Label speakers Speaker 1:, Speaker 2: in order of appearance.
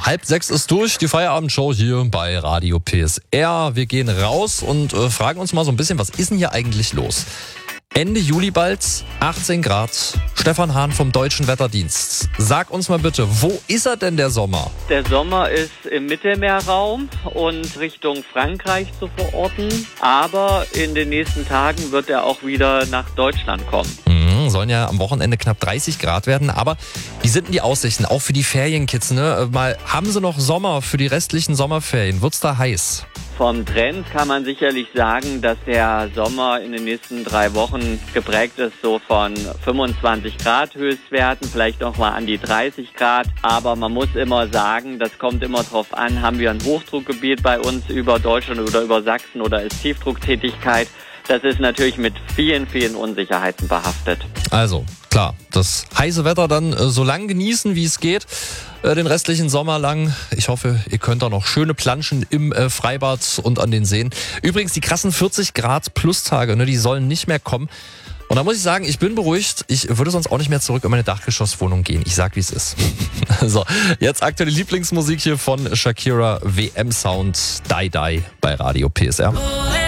Speaker 1: 5:30 ist durch, die Feierabendshow hier bei Radio PSR. Wir gehen raus und fragen uns mal so ein bisschen, was ist denn hier eigentlich los? Ende Juli bald, 18 Grad. Stefan Hahn vom Deutschen Wetterdienst. Sag uns mal bitte, wo ist er denn, der Sommer?
Speaker 2: Der Sommer ist im Mittelmeerraum und Richtung Frankreich zu verorten. Aber in den nächsten Tagen wird er auch wieder nach Deutschland kommen.
Speaker 1: Sollen ja am Wochenende knapp 30 Grad werden. Aber wie sind denn die Aussichten, auch für die Ferienkids? Ne? Haben sie noch Sommer für die restlichen Sommerferien? Wird's da heiß?
Speaker 2: Vom Trend kann man sicherlich sagen, dass der Sommer in den nächsten 3 Wochen geprägt ist, so von 25 Grad Höchstwerten, vielleicht noch mal an die 30 Grad. Aber man muss immer sagen, das kommt immer drauf an, haben wir ein Hochdruckgebiet bei uns über Deutschland oder über Sachsen oder ist Tiefdrucktätigkeit. Das ist natürlich mit vielen, vielen Unsicherheiten behaftet.
Speaker 1: Also, klar, das heiße Wetter dann so lang genießen, wie es geht. Den restlichen Sommer lang. Ich hoffe, ihr könnt da noch schöne Planschen im Freibad und an den Seen. Übrigens, die krassen 40 Grad Plustage, ne, die sollen nicht mehr kommen. Und da muss ich sagen, ich bin beruhigt. Ich würde sonst auch nicht mehr zurück in meine Dachgeschosswohnung gehen. Ich sag, wie es ist. So, jetzt aktuelle Lieblingsmusik hier von Shakira, WM-Sound, Die Die bei Radio PSR.